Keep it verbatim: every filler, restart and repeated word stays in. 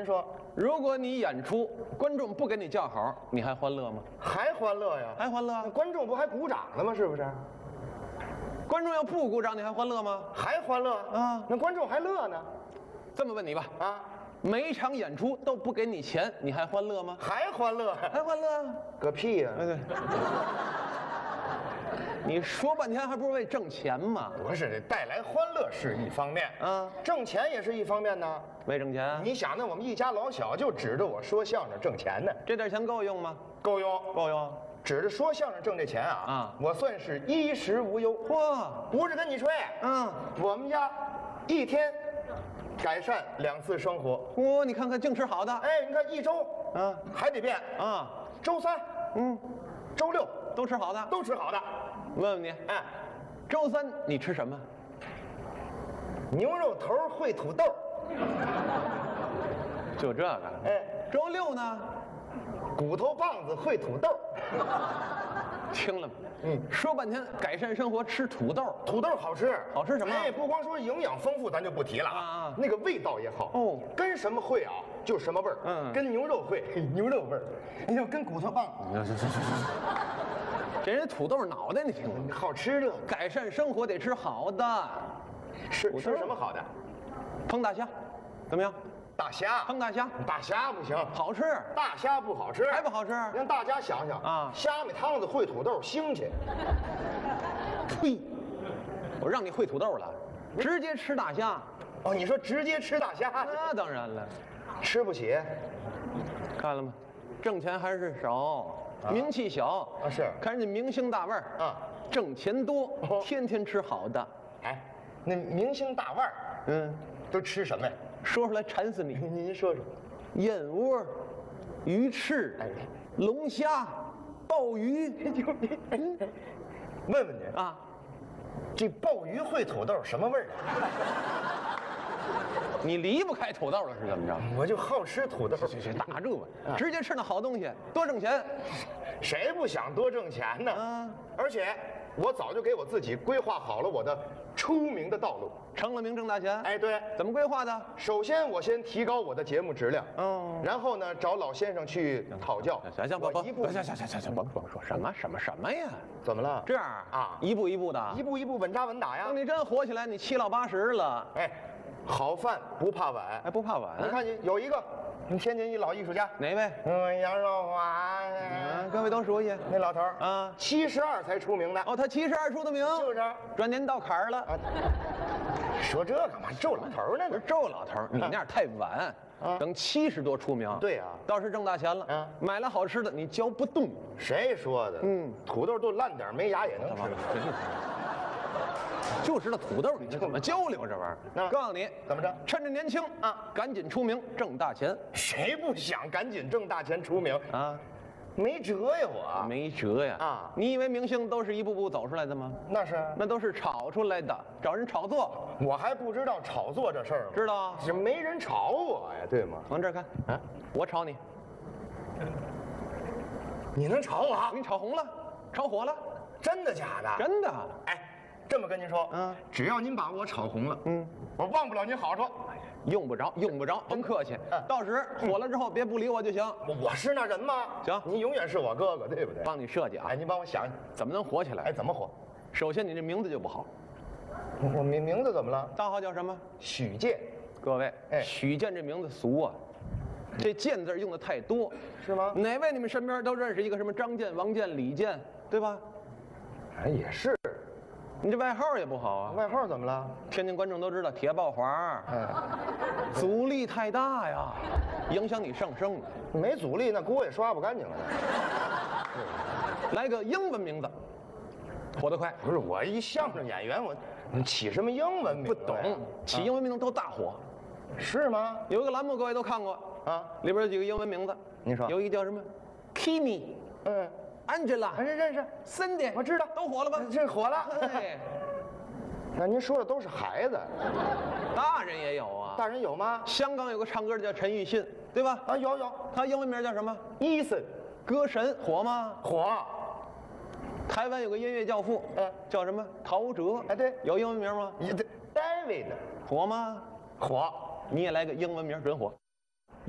您说， 如果你演出，观众不给你叫好，你还欢乐吗？ 还欢乐呀？ 还欢乐啊那？观众不还鼓掌了吗？是不是？ 观众要不鼓掌，你还欢乐吗？ 还欢乐啊那观众还乐呢？ 这么问你吧， 啊， 每一场演出都不给你钱，你还欢乐吗？ 还欢乐？ 还欢乐啊？ 个屁呀！ 哎对，你说半天还不是为挣钱吗？ 不是，带来欢乐是一方面， 啊挣钱也是一方面呢。 为挣钱？ 你想，那我们一家老小就指着我说相声挣钱呢， 这点钱够用吗？ 够用。 够用。 指着说相声挣这钱啊， 啊我算是衣食无忧。 嚯， 不是跟你吹， 嗯， 我们家一天改善两次生活。 嚯，你看看净吃好的， 哎，你看一周， 啊还得变， 啊， 周三、 嗯， 周六都吃好的。 都吃好的。 问问你， 哎， 周三你吃什么？ 牛肉头烩土豆。 就这个。 哎， 周六呢？ 骨头棒子烩土豆。 听了吗？ 嗯说半天改善生活，吃土豆。 土豆好吃， 好吃什么哎，不光说营养丰富，咱就不提了啊啊那个味道也好哦跟什么烩啊，就什么味儿。 嗯跟牛肉烩，牛肉味儿；要跟骨头棒， 这人土豆脑袋，你听听。 好吃的。 改善生活得吃好的， 吃土豆吃什么好的？ 烹大虾，怎么样？ 大虾。 烹大虾大虾不行， 好吃， 大虾不好吃， 还不好吃？ 让大家想想啊虾米汤子烩土豆腥气。 呸！我让你烩土豆了，直接吃大虾， 哦，你说直接吃大虾， 那当然了。 吃不起。 看了吗？挣钱还是少，名气小啊是看人家明星大腕儿啊， 挣钱多哦， 天天吃好的。 哎，那明星大腕儿嗯， 都吃什么呀？ 说出来馋死你。 您您说说。 燕窝、鱼翅哎、 龙虾、鲍鱼问问您， 啊， 这鲍鱼烩土豆什么味儿啊？ 你离不开土豆了是怎么着？ 我就好吃土豆。 去去打住吧， 啊直接吃那好东西，多挣钱。 谁不想多挣钱呢？ 啊而且我早就给我自己规划好了我的出名的道路。 成了名挣大钱。 哎，对， 怎么规划的？ 首先我先提高我的节目质量， 哦然后呢找老先生去讨教。 行行，不不， 我一步行行行行行，甭甭说什么什么什么呀， 怎么了？ 这样啊一步一步的， 一步一步稳扎稳打呀等。你真火起来，你七老八十了， 哎，好饭不怕晚。 还不怕晚？ 你看，你有一个，你天津一老艺术家， 哪位？ 嗯，杨少华， 啊，各位都熟悉。 那老头儿啊七十二才出名的。 哦，他七十二出的名， 就是转年到坎儿了。 啊，说这干嘛？咒老头儿呢？ 不是周老头儿，你那样太晚， 啊等七十多出名。 对呀到时挣大钱了， 啊买来好吃的你嚼不动。 谁说的？ 嗯， 土豆都烂点没牙也能吃。 就知道土豆，你这怎么交流这玩意儿？ 那告诉你， 怎么着趁着年轻啊赶紧出名挣大钱谁不想赶紧挣大钱出名？ 啊！ 没辙呀，我。 没辙呀啊你以为明星都是一步步走出来的吗？ 那是， 那都是炒出来的，找人炒作， 我还不知道炒作这事儿呢。 知道？ 这没人炒我呀，对吗？ 往这儿看， 啊， 我炒你， 你能炒我我给？你炒红了，炒火了， 真的假的？ 真的。 哎，这么跟您说， 嗯只要您把我炒红了， 嗯， 我忘不了您好处。 用不着，用不着，甭客气嗯。 到时火了之后别不理我就行， 我我是那人吗？ 行您永远是我哥哥，对不对？ 帮你设计啊哎，，您帮我想想， 怎么能火起来？ 哎，怎么火？ 首先你这名字就不好， 我我名名字怎么了？ 大号叫什么？ 许健， 各位， 哎许健这名字俗啊，这健字用的太多， 是吗？ 哪位你们身边都认识一个什么张健、王健、李健，对吧？ 哎，也是。 你这外号也不好啊， 外号怎么了？ 天津观众都知道铁爆华， 哎， 阻力太大呀，影响你上升。 没阻力，那锅也刷不干净了。 来个英文名字，火得快。 不是我一相声演员，我你起什么英文名字不呀？ 懂，起英文名字都大火。 是吗？ 有一个栏目各位都看过， 啊， 里边有几个英文名字。 您说有一个叫什么 Kimi、 嗯， Angela、 认认识， Cindy， 我知道都火了吧？ 这火了。 哎， 那您说的都是孩子， 大人也有啊。 大人有吗？ 香港有个唱歌的叫陈奕迅，对吧？ 啊，有有， 他英文名叫什么？ 伊森歌神，火吗？ 火， 台湾有个音乐教父， 嗯叫什么？陶喆。 哎对有英文名吗？ 也对，David 火吗？ 火。 你也来个英文名，准火。